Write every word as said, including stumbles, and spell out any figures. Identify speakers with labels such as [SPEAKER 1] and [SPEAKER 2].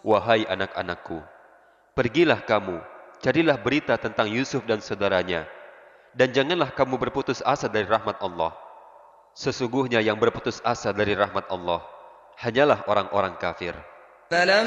[SPEAKER 1] Wahai anak-anakku, pergilah kamu, carilah berita tentang Yusuf dan saudaranya, dan janganlah kamu berputus asa dari rahmat Allah. Sesungguhnya yang berputus asa dari rahmat Allah hanyalah orang-orang kafir.